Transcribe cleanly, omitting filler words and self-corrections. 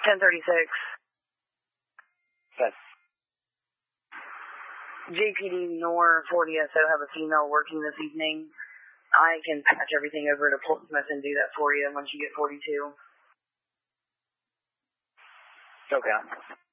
1036. Yes. JPD Nor 40SO have a female working this evening. I can patch everything over to Portsmouth and do that for you once you get 42. Okay.